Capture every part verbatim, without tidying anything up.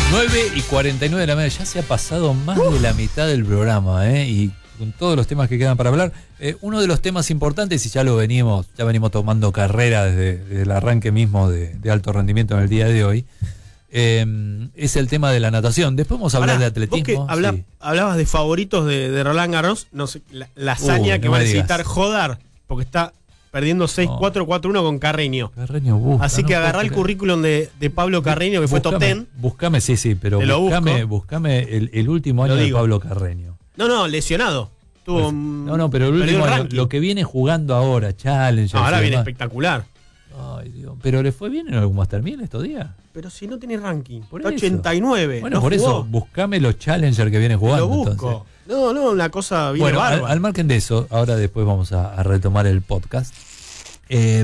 nueve y cuarenta y nueve de la mañana, ya se ha pasado más uh. de la mitad del programa, ¿eh? Y con todos los temas que quedan para hablar, eh, uno de los temas importantes, y ya lo venimos, ya venimos tomando carrera desde, desde el arranque mismo de, de alto rendimiento en el día de hoy, eh, es el tema de la natación. Después vamos a hablar Ahora, de atletismo. Vos que habla, sí. Hablabas de favoritos de, de Roland Garros, no sé, la, la hazaña uh, que no va a me necesitar digas. Jodar, porque está perdiendo seis cuatro, cuatro uno con Carreño. Carreño busca, Así que no agarrá el currículum de, de Pablo Carreño, que fue top diez. Buscame, sí, sí, pero buscame, buscame el, el último año de Pablo Carreño. No, no, lesionado. Tuvo, pues, no, no, pero el último el año, lo que viene jugando ahora, Challenger. No, ahora viene demás. Espectacular. Ay, Dios. Pero le fue bien en algún Master mil estos días. Pero si no tiene ranking. Por está eso. ochenta y nueve. Bueno, no por jugó. eso, buscame los Challenger que viene jugando. Lo busco. Entonces. No, no, una cosa bien bueno, bárbara. Al, al margen de eso, ahora después vamos a, a retomar el podcast. Eh,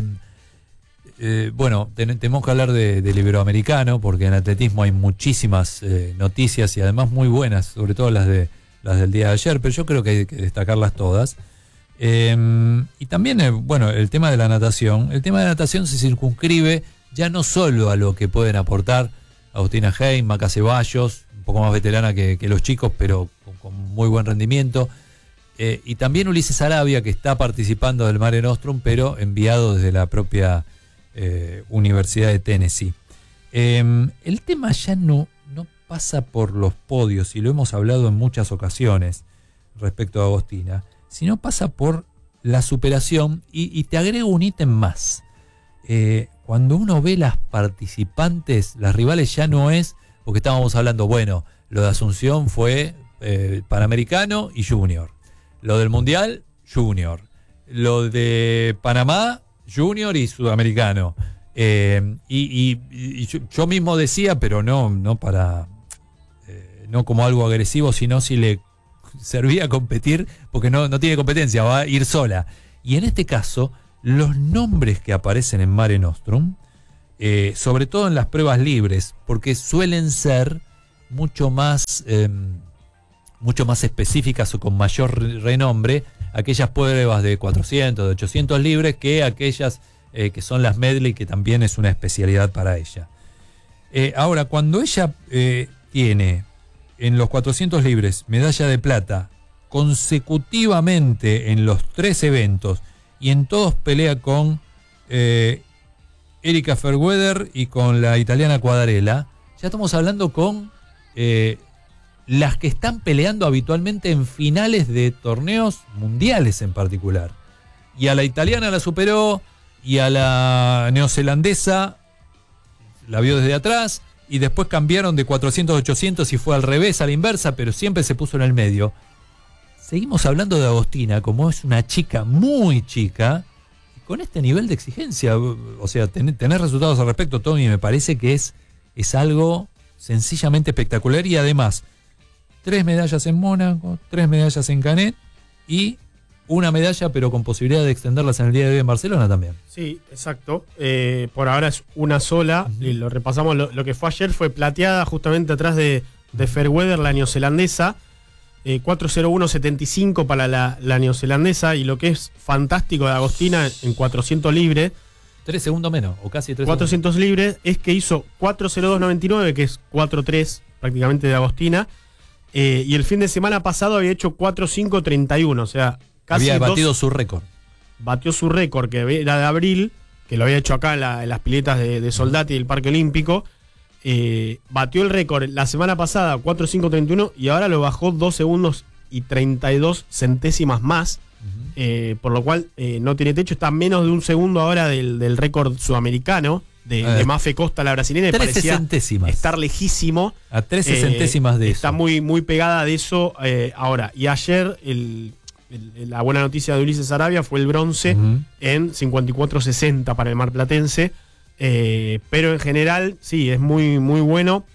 eh, bueno, ten, tenemos que hablar de, de iberoamericano, porque en atletismo hay muchísimas eh, noticias y además muy buenas, sobre todo las de las del día de ayer, pero yo creo que hay que destacarlas todas. Eh, y también, eh, bueno, el tema de la natación. El tema de la natación se circunscribe ya no solo a lo que pueden aportar Agustina Heim, Maca Ceballos, un poco más veterana que, que los chicos, pero con, con muy buen rendimiento. Eh, y también Ulises Arabia, que está participando del Mare Nostrum, pero enviado desde la propia eh, Universidad de Tennessee. Eh, el tema ya no, no pasa por los podios, y lo hemos hablado en muchas ocasiones respecto a Agostina, sino pasa por la superación, y, y te agrego un ítem más. Eh, cuando uno ve las participantes, las rivales ya no es, porque estábamos hablando, bueno, lo de Asunción fue eh, Panamericano y Junior. Lo del Mundial, Junior. Lo de Panamá, Junior y Sudamericano. Eh, y, y, y yo, yo mismo decía, pero no, no para, eh, no como algo agresivo, sino si le servía a competir, porque no, no tiene competencia, va a ir sola. Y en este caso, los nombres que aparecen en Mare Nostrum, eh, sobre todo en las pruebas libres, porque suelen ser mucho más... Eh, mucho más específicas o con mayor renombre, aquellas pruebas de cuatrocientos, de ochocientos libres, que aquellas eh, que son las medley, que también es una especialidad para ella. Eh, ahora, cuando ella eh, tiene en los cuatrocientos libres medalla de plata consecutivamente en los tres eventos, y en todos pelea con eh, Erika Fairweather y con la italiana Quadarella, ya estamos hablando con... Eh, las que están peleando habitualmente en finales de torneos mundiales en particular. Y a la italiana la superó, y a la neozelandesa la vio desde atrás, y después cambiaron de cuatrocientos a ochocientos y fue al revés, a la inversa, pero siempre se puso en el medio. Seguimos hablando de Agostina como es una chica muy chica, con este nivel de exigencia. O sea, ten, tener resultados al respecto, Tommy, me parece que es, es algo sencillamente espectacular. Y además, tres medallas en Mónaco, tres medallas en Canet y una medalla, pero con posibilidad de extenderlas en el día de hoy en Barcelona también. Sí, exacto. Eh, por ahora es una sola. Uh-huh. Y lo repasamos. Lo, lo que fue ayer fue plateada justamente atrás de, de Fairweather, la neozelandesa. Eh, cuatro cero uno setenta y cinco para la, la neozelandesa. Y lo que es fantástico de Agostina en cuatrocientos libres. Tres segundos menos, o casi tres cuatrocientos segundos. libres, es que hizo cuatro cero dos noventa y nueve, que es cuatro tres prácticamente de Agostina. Eh, y el fin de semana pasado había hecho cuatro cinco treinta y uno, o sea, casi había batido dos, su récord. Batió su récord, que era de abril, que lo había hecho acá en, la, en las piletas de, de Soldati del Parque Olímpico. Eh, batió el récord la semana pasada, cuatro cinco treinta y uno, y ahora lo bajó dos segundos y treinta y dos centésimas más, uh-huh. eh, por lo cual eh, no tiene techo, está a menos de un segundo ahora del, del récord sudamericano. De, eh, de Mafe Costa, la brasileña, me parecía centésimas. Estar lejísimo. A trece eh, centésimas de está eso. Está muy, muy pegada de eso eh, ahora. Y ayer, el, el, la buena noticia de Ulises Arabia fue el bronce uh-huh. en cincuenta y cuatro sesenta para el marplatense. Eh, pero en general, sí, es muy, muy bueno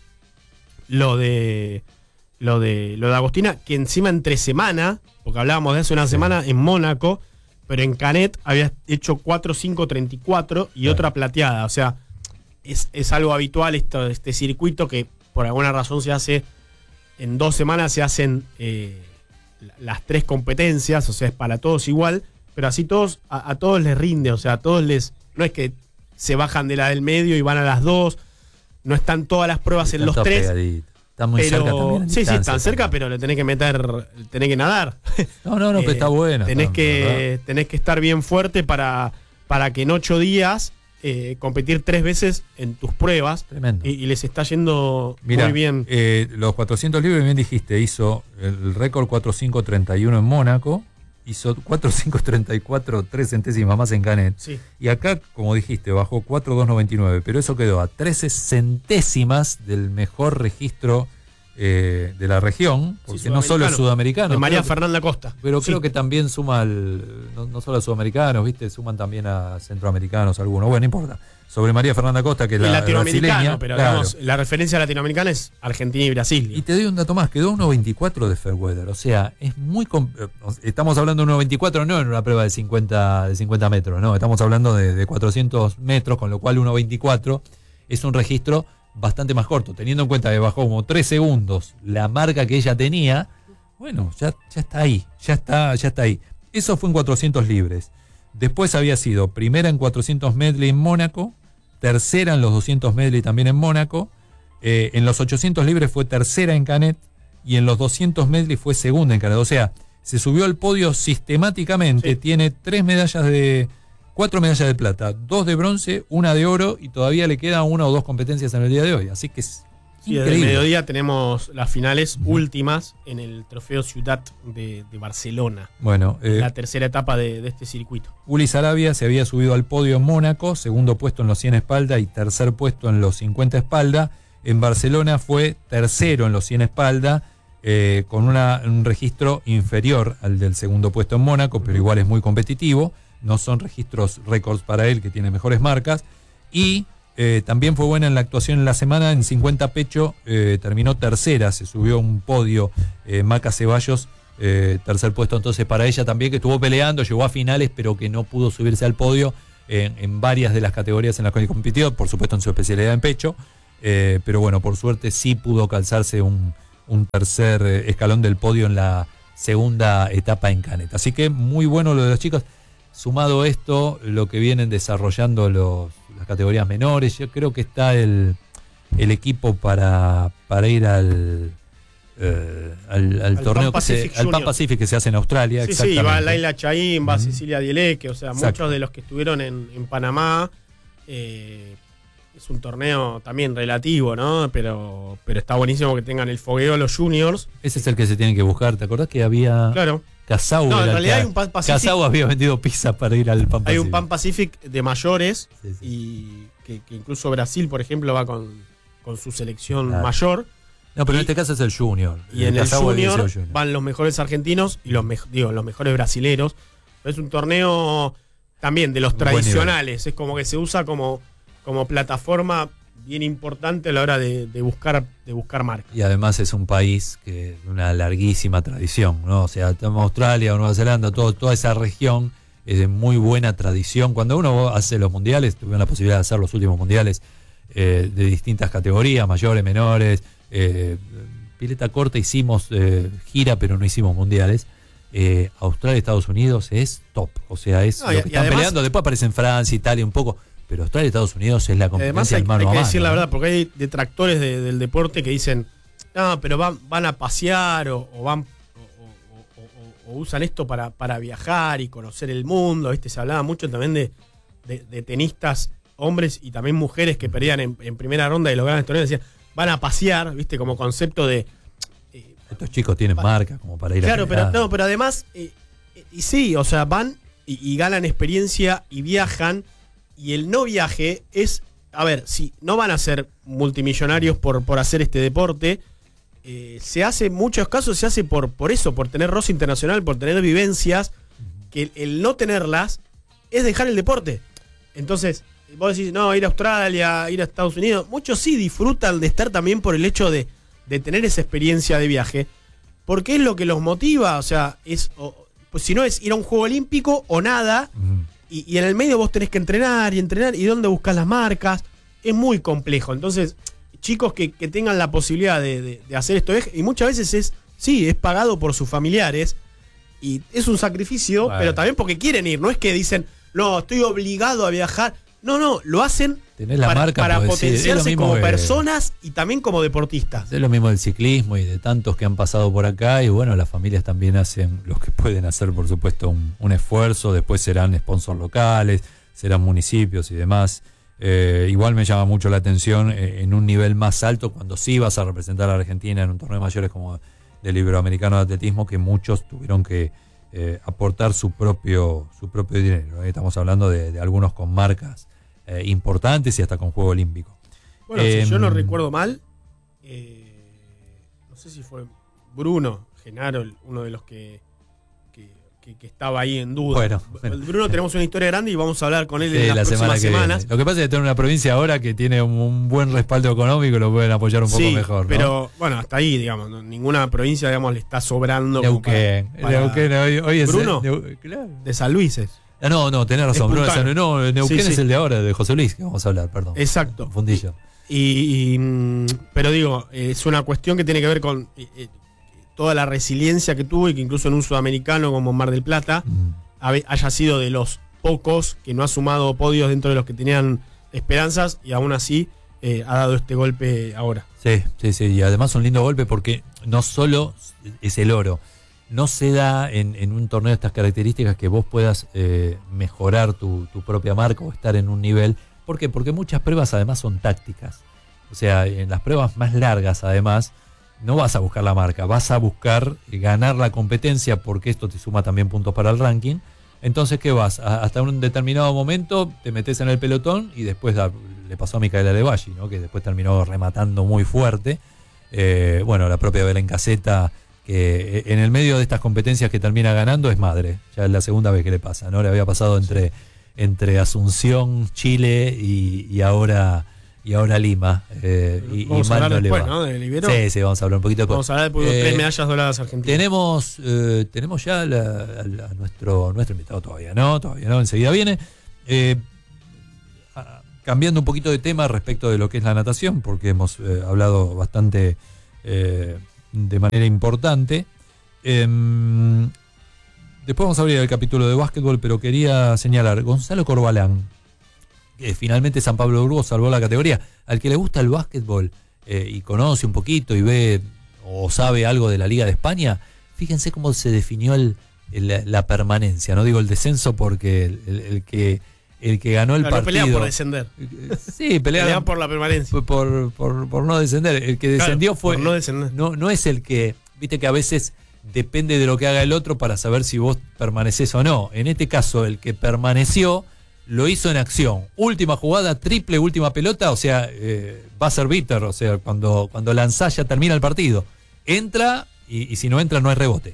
lo de, lo de lo de Agostina, que encima entre semana, porque hablábamos de hace una sí. semana en Mónaco, pero en Canet había hecho cuatro cinco treinta y cuatro y claro. otra plateada. O sea, es, es algo habitual esto, este circuito que por alguna razón se hace, en dos semanas se hacen eh, las tres competencias, o sea, es para todos igual, pero así todos a, a todos les rinde, o sea, a todos les... No es que se bajan de la del medio y van a las dos, no están todas las pruebas en los tres. Pegadito. Están muy pero, cerca también. Sí, sí, están cerca, también. Pero le tenés que meter, tenés que nadar. No, no, no, eh, pero está bueno. Tenés, está, que, tenés que estar bien fuerte para, para que en ocho días eh, competir tres veces en tus pruebas. Tremendo. Y, y les está yendo Mirá, muy bien. Eh, los cuatrocientos libres, bien dijiste, hizo el récord cuatro cinco treinta y uno en Mónaco. Hizo cuatro cinco treinta y cuatro, tres centésimas más en Canet. Sí. Y acá, como dijiste, bajó cuatro dos noventa y nueve, pero eso quedó a trece centésimas del mejor registro eh, de la región, porque sí, no solo es sudamericano. De María que, Fernanda Costa. Pero sí. creo que también suma, al, no, no solo a sudamericanos, ¿viste? Suman también a centroamericanos algunos. Bueno, no importa. Sobre María Fernanda Costa, que es la brasileña. Pero claro. digamos, la referencia latinoamericana es Argentina y Brasil. Y te doy un dato más, quedó uno veinticuatro de Fairweather. O sea, es muy... Estamos hablando de uno veinticuatro no en una prueba de cincuenta, de cincuenta metros, no. Estamos hablando de, de cuatrocientos metros, con lo cual uno veinticuatro es un registro bastante más corto. Teniendo en cuenta que bajó como tres segundos la marca que ella tenía, bueno, ya, ya está ahí, ya está, ya está ahí. Eso fue en cuatrocientos libres. Después había sido primera en cuatrocientos medley en Mónaco, tercera en los doscientos medley también en Mónaco, eh, en los ochocientos libres fue tercera en Canet y en los doscientos medley fue segunda en Canet. O sea, se subió al podio sistemáticamente, sí. Tiene tres medallas de, cuatro medallas de plata, dos de bronce, una de oro y todavía le quedan una o dos competencias en el día de hoy. Así que es sí, increíble. Desde el mediodía tenemos las finales uh-huh. últimas en el Trofeo Ciudad de, de Barcelona. Bueno, eh, la tercera etapa de, de este circuito. Uli Sarabia se había subido al podio en Mónaco, segundo puesto en los cien espalda y tercer puesto en los cincuenta espalda. En Barcelona fue tercero en los cien espalda, eh, con una, un registro inferior al del segundo puesto en Mónaco, pero igual es muy competitivo. No son registros récords para él, que tiene mejores marcas. Y eh, también fue buena en la actuación en la semana. En cincuenta pecho eh, terminó tercera, se subió a un podio eh, Maca Ceballos, eh, tercer puesto entonces para ella también, que estuvo peleando, llegó a finales, pero que no pudo subirse al podio en, en varias de las categorías en las que compitió, por supuesto en su especialidad en pecho. Eh, pero bueno, por suerte sí pudo calzarse un, un tercer escalón del podio en la segunda etapa en Canet. Así que muy bueno lo de los chicos. Sumado esto, lo que vienen desarrollando los, las categorías menores, yo creo que está el, el equipo para, para ir al, eh, al, al, al torneo Pan que se, al Pan Pacific que se hace en Australia. Sí, sí, va Laila Chaín, va uh-huh. Cecilia Dieleque, o sea, Exacto. Muchos de los que estuvieron en, en Panamá. Eh, es un torneo también relativo, ¿no? Pero, pero está buenísimo que tengan el fogueo los juniors. Ese es el que se tienen que buscar, ¿te acordás que había... Claro. Casau, no, en realidad hay un Pan Pacific. Casau había vendido pizza para ir al Pan Pacific. Hay un Pan Pacific de mayores, sí, sí. Y que, que incluso Brasil, por ejemplo, va con, con su selección claro. mayor. No, pero y, en este caso es el junior. Y el en el junior, el junior van los mejores argentinos y los, me, digo, los mejores brasileros. Es un torneo también de los un tradicionales. Es como que se usa como, como plataforma bien importante a la hora de, de buscar de buscar marcas. Y además es un país que una larguísima tradición, ¿no? O sea, Australia o Nueva Zelanda, todo, toda esa región es de muy buena tradición. Cuando uno hace los mundiales, tuvieron la posibilidad de hacer los últimos mundiales eh, de distintas categorías, mayores, menores, eh, pileta corta hicimos eh, gira, pero no hicimos mundiales. Eh, Australia y Estados Unidos es top, o sea, es no, lo y, que están además, peleando. Después aparecen Francia, Italia un poco. Pero Australia y Estados Unidos es la competencia del mano a mano. Hay que decir ¿no? la verdad, porque hay detractores de, del deporte que dicen, no, pero van, van a pasear o, o van o, o, o, o usan esto para, para viajar y conocer el mundo. ¿Viste? Se hablaba mucho también de, de, de tenistas, hombres y también mujeres que perdían en, en primera ronda y lograban torneos. Decían, van a pasear, ¿viste? Como concepto de... Eh, Estos chicos tienen pa- marca como para ir claro, a Claro, pero, no, pero además, eh, eh, y sí, o sea, van y, y ganan experiencia y viajan. Y el no viaje es, a ver, si no van a ser multimillonarios por, por hacer este deporte, eh, se hace, en muchos casos se hace por, por eso, por tener roce internacional, por tener vivencias, que el, el no tenerlas es dejar el deporte. Entonces, vos decís, no, ir a Australia, ir a Estados Unidos, muchos sí disfrutan de estar también por el hecho de, de tener esa experiencia de viaje, porque es lo que los motiva, o sea, es, o, pues si no es ir a un juego olímpico o nada. Uh-huh. Y, y en el medio vos tenés que entrenar y entrenar. ¿Y dónde buscas las marcas? Es muy complejo. Entonces, chicos que, que tengan la posibilidad de, de, de hacer esto, y muchas veces es, sí, es pagado por sus familiares. Y es un sacrificio, bueno. Pero también porque quieren ir. No es que dicen, no, estoy obligado a viajar. No, no, lo hacen tenés la para, marca para podés decir, potenciarse es lo mismo como que- personas y también como deportistas. Es lo mismo del ciclismo y de tantos que han pasado por acá, y bueno, las familias también hacen, los que pueden hacer, por supuesto, un, un esfuerzo. Después serán sponsors locales, serán municipios y demás. Eh, igual me llama mucho la atención eh, en un nivel más alto, cuando sí vas a representar a la Argentina en un torneo mayores como del Iberoamericano de Atletismo, que muchos tuvieron que eh, aportar su propio su propio dinero. ¿eh? Estamos hablando de, de algunos con marcas eh, importantes y hasta con Juego Olímpico. Bueno, Eh, si yo no recuerdo mal, eh, no sé si fue Bruno Genaro, el- uno de los que, que, que- que estaba ahí en duda. Bueno, bueno. Bruno, tenemos una historia grande y vamos a hablar con él Sí, en las la semana próximas que viene. semanas. Lo que pasa es que está en una provincia ahora que tiene un, un buen respaldo económico y lo pueden apoyar un poco Sí, mejor, ¿no? pero bueno, hasta ahí, digamos, no- ninguna provincia, digamos, le está sobrando como Neuquén. para- para- Neuquén, hoy, hoy es ¿Bruno? Neu- claro. de San Luis es. Ah, no, no, tenés razón. Es Bruno de Puntano. San- no, Neuquén Sí, sí. es el de ahora, de José Luis, que vamos a hablar, perdón. Exacto. Confundillo. Y, y, mm, pero digo, eh, es una cuestión que tiene que ver con eh, eh, toda la resiliencia que tuvo y que incluso en un sudamericano como Mar del Plata Mm. habe- haya sido de los pocos que no ha sumado podios dentro de los que tenían esperanzas y aún así eh, ha dado este golpe ahora. Sí, sí, sí. Y además un lindo golpe porque no solo es el oro, no se da en, en un torneo de estas características que vos puedas eh, mejorar tu, tu propia marca o estar en un nivel. ¿Por qué? Porque muchas pruebas además son tácticas. O sea, en las pruebas más largas además no vas a buscar la marca, vas a buscar ganar la competencia porque esto te suma también puntos para el ranking. Entonces, ¿qué vas? A- hasta un determinado momento te metes en el pelotón y después da- le pasó a Micaela De Baggi, ¿no? Que después terminó rematando muy fuerte. Eh, bueno, la propia Belén Caseta, que en el medio de estas competencias que termina ganando es madre. Ya es la segunda vez que le pasa, ¿no? Le había pasado entre, entre Asunción, Chile y, y ahora y ahora Lima. Eh, y, y Vamos a mal hablar no le después, va. ¿no? Del Ibero. Sí, sí, vamos a hablar un poquito después. Vamos a hablar después de Eh, tres medallas doradas argentinas. Tenemos, eh, tenemos ya la- la- a nuestro, nuestro invitado todavía, ¿no? Todavía no, enseguida viene. Eh, a- cambiando un poquito de tema respecto de lo que es la natación, porque hemos eh, hablado bastante eh, de manera importante. Em, después vamos a abrir el capítulo de básquetbol, pero quería señalar, Gonzalo Corbalán, que finalmente San Pablo de Burgos salvó la categoría. Al que le gusta el básquetbol eh, y conoce un poquito y ve o sabe algo de la Liga de España, fíjense cómo se definió el, el- la permanencia. No digo el descenso porque el, el- el que el que ganó el Claro, no partido. pelean por descender. Sí, pelearon Pelean por la permanencia. por, por, por no descender. El que descendió Claro, fue. por no descender. No, no es el que. Viste que a veces depende de lo que haga el otro para saber si vos permaneces o no. En este caso, el que permaneció lo hizo en acción. Última jugada, triple, última pelota, o sea, eh, buzzer beater, o sea, cuando, cuando lanzás ya termina el partido. Entra y, y si no entra no hay rebote.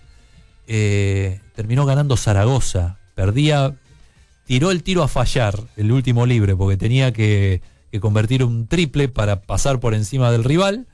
Eh, terminó ganando Zaragoza. Perdía. Tiró el tiro a fallar, el último libre, porque tenía que, que convertir un triple para pasar por encima del rival.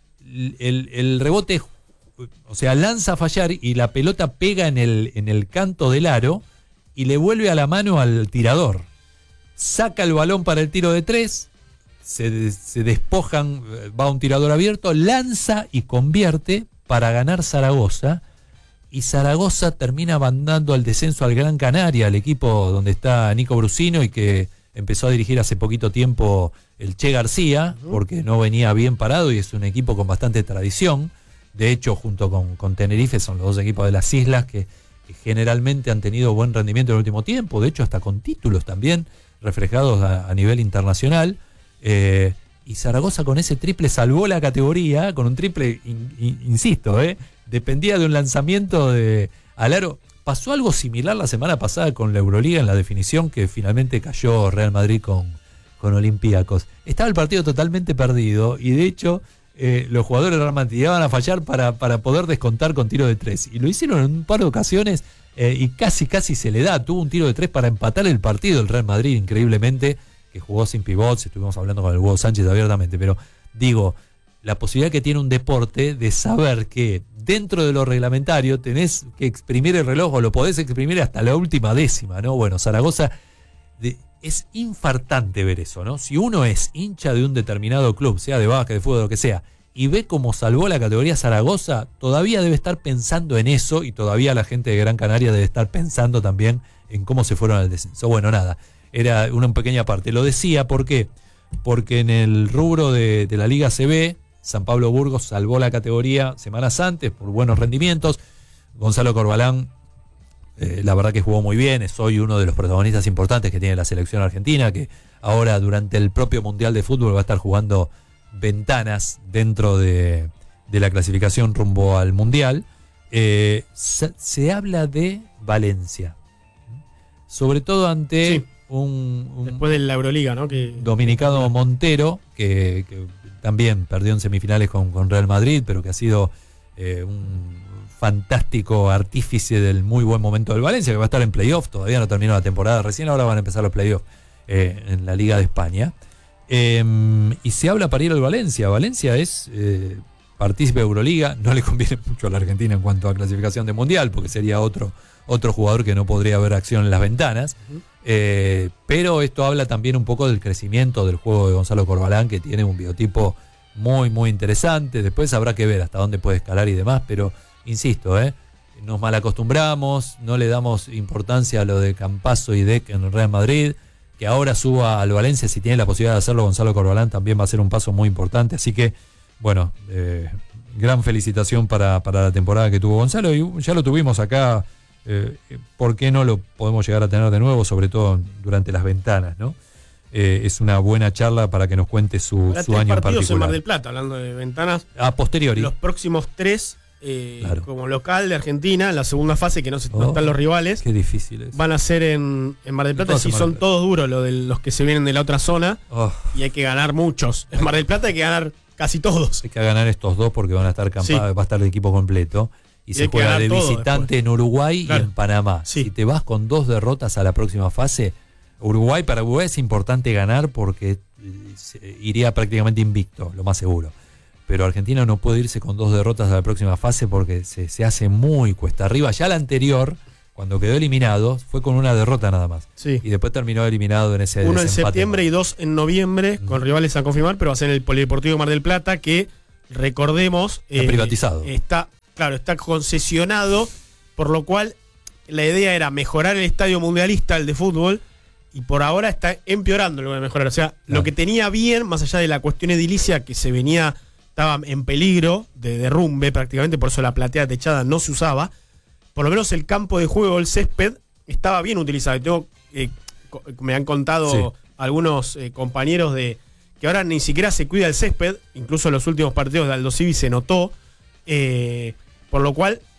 El, el rebote, o sea, lanza a fallar y la pelota pega en el, en el canto del aro y le vuelve a la mano al tirador. Saca el balón para el tiro de tres, se, se despojan, va un tirador abierto, lanza y convierte para ganar Zaragoza. Y Zaragoza termina mandando al descenso al Gran Canaria, al equipo donde está Nico Brusino y que empezó a dirigir hace poquito tiempo el Che García, porque no venía bien parado y es un equipo con bastante tradición. De hecho, junto con, con Tenerife son los dos equipos de las islas que, que generalmente han tenido buen rendimiento en el último tiempo, de hecho hasta con títulos también reflejados a, a nivel internacional. Eh, y Zaragoza con ese triple salvó la categoría, con un triple, in, in, insisto, eh, dependía de un lanzamiento de al aro. Pasó algo similar la semana pasada con la Euroliga en la definición que finalmente cayó Real Madrid con, con Olympiacos. Estaba el partido totalmente perdido y de hecho eh, los jugadores de Real Madrid iban a fallar para, para poder descontar con tiro de tres. Y lo hicieron en un par de ocasiones eh, y casi casi se le da. Tuvo un tiro de tres para empatar el partido el Real Madrid, increíblemente, que jugó sin pivots. Estuvimos hablando con el Hugo Sánchez abiertamente, pero digo, la posibilidad que tiene un deporte de saber que dentro de lo reglamentario tenés que exprimir el reloj o lo podés exprimir hasta la última décima, ¿no? Bueno, Zaragoza, de, es infartante ver eso, ¿no? Si uno es hincha de un determinado club, sea de básquet, de fútbol, lo que sea, y ve cómo salvó la categoría Zaragoza, todavía debe estar pensando en eso y todavía la gente de Gran Canaria debe estar pensando también en cómo se fueron al descenso. Bueno, nada, era una pequeña parte. Lo decía porque porque en el rubro de, de la Liga C B, San Pablo Burgos salvó la categoría semanas antes por buenos rendimientos. Gonzalo Corbalán, eh, la verdad que jugó muy bien, es hoy uno de los protagonistas importantes que tiene la selección argentina, que ahora durante el propio Mundial de Fútbol va a estar jugando ventanas dentro de, de la clasificación rumbo al Mundial. Eh, se, se habla de Valencia, sobre todo ante Sí. un, un Después de la Euroliga, ¿no? Que, Dominicano Montero, que, que también perdió en semifinales con, con Real Madrid, pero que ha sido eh, un fantástico artífice del muy buen momento del Valencia, que va a estar en playoff, todavía no terminó la temporada, recién ahora van a empezar los playoffs eh, en la Liga de España. Eh, y se habla para ir al Valencia. Valencia es eh, partícipe de Euroliga, no le conviene mucho a la Argentina en cuanto a clasificación de Mundial, porque sería otro, otro jugador que no podría ver acción en las ventanas. Uh-huh. Eh, pero esto habla también un poco del crecimiento del juego de Gonzalo Corbalán, que tiene un biotipo muy, muy interesante. Después habrá que ver hasta dónde puede escalar y demás, pero insisto, eh, nos malacostumbramos, no le damos importancia a lo de Campazzo y Dec en el Real Madrid. Que ahora suba al Valencia, si tiene la posibilidad de hacerlo Gonzalo Corbalán, también va a ser un paso muy importante. Así que, bueno, eh, gran felicitación para, para la temporada que tuvo Gonzalo. Y ya lo tuvimos acá, eh, ¿por qué no lo podemos llegar a tener de nuevo? Sobre todo durante las ventanas, ¿no? Eh, es una buena charla para que nos cuente su, su año en particular. En Mar del Plata, hablando de ventanas. A posteriori. Los próximos tres, eh, claro. como local de Argentina, en la segunda fase, que no, se, oh, no están los rivales. Qué difícil es. Van a ser en, en Mar del Plata, y si son todos duros lo de los que se vienen de la otra zona. Oh. Y hay que ganar muchos. En Mar del Plata hay que ganar casi todos. Hay que ganar estos dos porque van a estar campados, sí. Va a estar el equipo completo. Y, y se juega de visitante después. En Uruguay, claro. Y en Panamá. Sí. Si te vas con dos derrotas a la próxima fase, Uruguay, para Uruguay es importante ganar porque iría prácticamente invicto, lo más seguro. Pero Argentina no puede irse con dos derrotas a la próxima fase porque se, se hace muy cuesta arriba. Ya la anterior, cuando quedó eliminado, fue con una derrota nada más. Sí. Y después terminó eliminado en ese Uno en septiembre y dos en noviembre, mm. con rivales a confirmar, pero va a ser en el Polideportivo Mar del Plata, que, recordemos... Está eh, privatizado. Está, claro, está concesionado, por lo cual la idea era mejorar el estadio mundialista, el de fútbol, y por ahora está empeorando lo de mejorar. O sea, claro. Lo que tenía bien, más allá de la cuestión edilicia que se venía... estaba en peligro de derrumbe prácticamente, por eso la platea techada no se usaba. Por lo menos el campo de juego, el césped, estaba bien utilizado. Tengo, eh, me han contado sí. algunos eh, compañeros de que ahora ni siquiera se cuida el césped, incluso en los últimos partidos de Aldo Civi se notó, eh, por lo cual